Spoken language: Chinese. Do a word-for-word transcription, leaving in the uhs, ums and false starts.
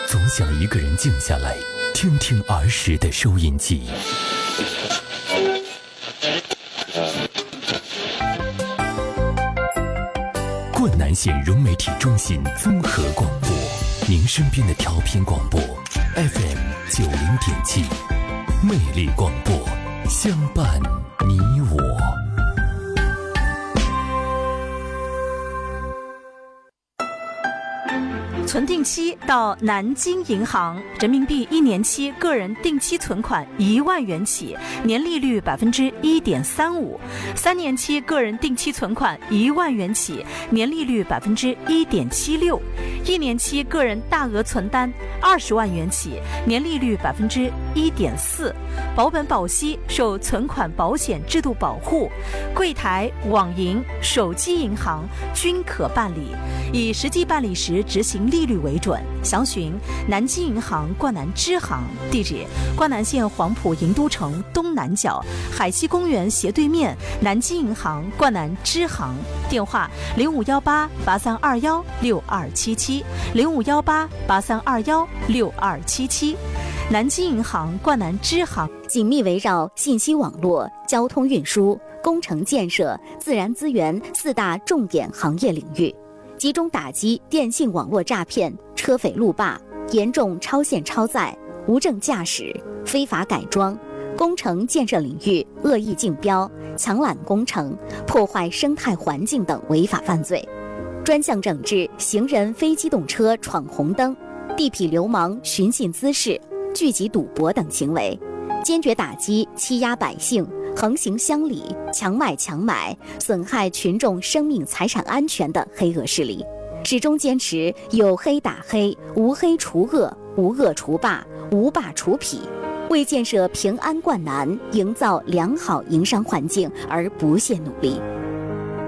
总想一个人静下来，听听儿时的收音机。灌南县融媒体中心综合广播，您身边的调频广播 F M 九零点七，魅力广播，相伴你我。 存定期到南京银行，人民币一年期个人定期存款一万元起，年利率百分之一点三五；三年期个人定期存款一万元起，年利率百分之一点七六；一年期个人大额存单二十万元起，年利率百分之一点四。保本保息，受存款保险制度保护，柜台、网银、手机银行均可办理，以实际办理时执行利率为准。详询南京银行灌南支行，地址：灌南县黄埔营都城东南角海西公园斜对面南京银行灌南支行。电话：零五幺八八三二幺六二七七，零五幺八八三二幺六二七七。南京银行灌南支行紧密围绕信息网络、交通运输、工程建设、自然资源四大重点行业领域，集中打击电信网络诈骗、车匪路霸、严重超限超载、无证驾驶、非法改装、工程建设领域恶意竞标、抢揽工程、破坏生态环境等违法犯罪，专项整治行人非机动车闯红灯、地痞流氓寻衅滋事、聚集赌博等行为，坚决打击欺压百姓、横行乡里、强卖强买、损害群众生命财产安全的黑恶势力，始终坚持有黑打黑、无黑除恶、无恶除霸、无霸除痞，为建设平安灌南、营造良好营商环境而不懈努力。